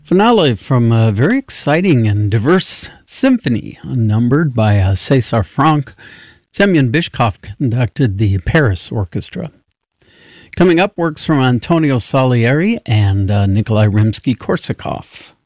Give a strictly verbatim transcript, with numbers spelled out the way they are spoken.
Finale from a very exciting and diverse symphony, unnumbered by uh, César Franck. Semyon Bychkov conducted the Paris Orchestra. Coming up, works from Antonio Salieri and uh, Nikolai Rimsky-Korsakov.